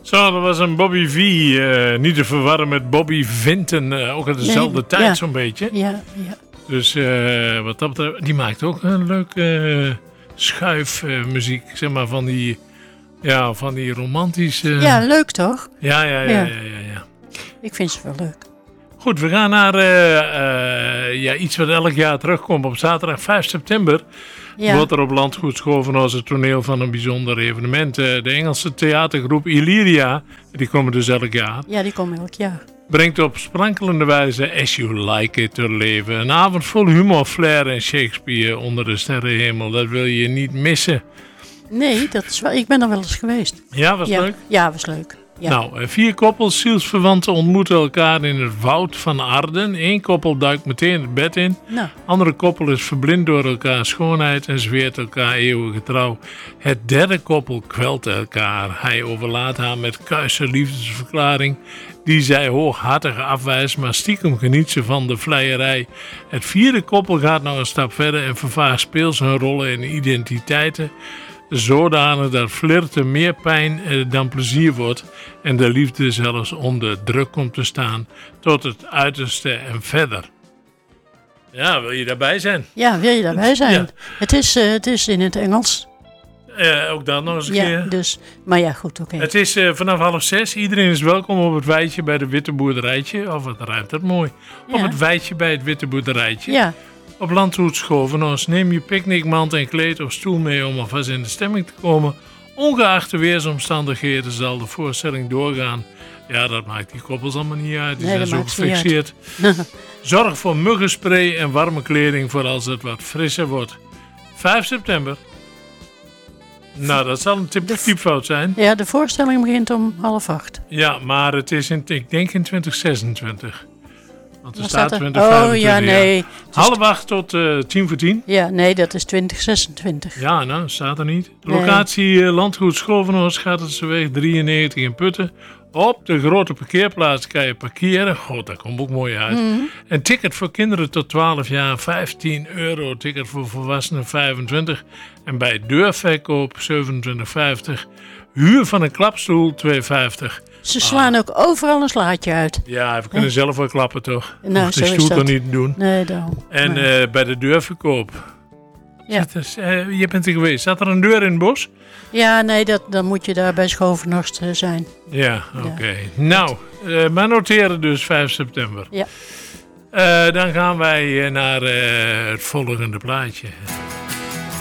Zo, dat was een Bobby V. Niet te verwarren met Bobby Vinton. Ook uit dezelfde tijd zo'n beetje. Ja. Dus wat dat betreft, die maakt ook een leuke schuifmuziek. Zeg maar van die romantische... Ja, leuk toch? Ja. Ik vind ze wel leuk. Goed, we gaan naar iets wat elk jaar terugkomt. Op zaterdag 5 september wordt er op Landgoed Schovenhorst het toneel van een bijzonder evenement. De Engelse theatergroep Illyria, die komen dus elk jaar. Ja, die komen elk jaar. Brengt op sprankelende wijze As You Like It te leven. Een avond vol humor, flair en Shakespeare onder de sterrenhemel. Dat wil je niet missen. Nee, dat is wel, ik ben er wel eens geweest. Ja, was leuk? Ja, was leuk. Ja. Nou, 4 koppels zielsverwanten ontmoeten elkaar in het woud van Arden. 1 koppel duikt meteen het bed in. Nou. Andere koppel is verblind door elkaars schoonheid en zweert elkaar eeuwige trouw. Het 3e koppel kwelt elkaar. Hij overlaat haar met kuise liefdesverklaring die zij hooghartig afwijst, maar stiekem geniet ze van de vleierij. Het 4e koppel gaat nog een stap verder en vervaagt speels hun rollen en identiteiten. Zodanig dat flirten meer pijn dan plezier wordt en de liefde zelfs onder druk komt te staan tot het uiterste en verder. Ja, wil je daarbij zijn? Ja, wil je daarbij zijn? Ja. Het is in het Engels. Ook dat nog eens een keer. Dus, maar ja, goed, oké. Het is vanaf 5:30. Iedereen is welkom op het weidje bij de Witte Boerderijtje. Of wat ruimt dat mooi. Op het weidje bij het Witte Boerderijtje. Ja. Op Landgoed Schovenhorst. Neem je picknickmand en kleed of stoel mee om alvast in de stemming te komen. Ongeacht de weersomstandigheden zal de voorstelling doorgaan. Ja, dat maakt die koppels allemaal niet uit. Die zijn zo gefixeerd. Zorg voor muggenspray en warme kleding voor als het wat frisser wordt. 5 september. Nou, dat zal een typfout zijn. Ja, de voorstelling begint om 7:30. Ja, maar het is ik denk in 2026. Want er staat 2025. 2025. Oh ja, nee. 7:30 tot 9:50. Ja, nee, dat is 2026. Ja, nou, staat er niet. Locatie Landgoed Schovenhorst, Gatterseweg 93 in Putten. Op de grote parkeerplaats kan je parkeren. God, dat komt ook mooi uit. Een ticket voor kinderen tot 12 jaar, €15. Ticket voor volwassenen, 25. En bij deurverkoop, €27,50. Huur van een klapstoel, €2,50. Ze slaan ook overal een slaatje uit. Ja, we kunnen zelf wel klappen, toch? Nou, Hoeft zo de is stoel dat. toch niet te doen. Nee, dan. En bij de deurverkoop. Ja. Je bent er geweest. Zat er een deur in het bos? Ja, nee, dan moet je daar bij Schovenhorst zijn. Ja, oké. Nou, maar noteren dus 5 september. Ja. Dan gaan wij naar het volgende plaatje.